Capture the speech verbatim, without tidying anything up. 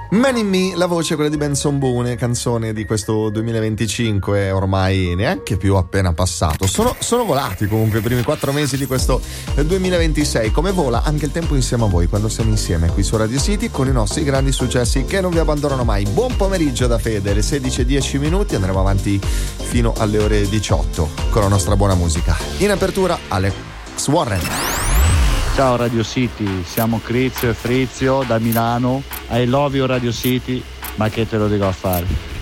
Man in Me, la voce quella di Benson Boone, canzone di questo duemilaventicinque, ormai neanche più appena passato. Sono, sono volati comunque i primi quattro mesi di questo duemilaventisei, come vola anche il tempo insieme a voi quando siamo insieme qui su Radio City con i nostri grandi successi che non vi abbandonano mai. Buon pomeriggio da Fede, le sedici e dieci minuti, andremo avanti fino alle ore diciotto con la nostra buona musica. In apertura Alex Warren. Ciao Radio City, siamo Crizio e Frizio da Milano. I love you Radio City, ma che te lo dico a fare?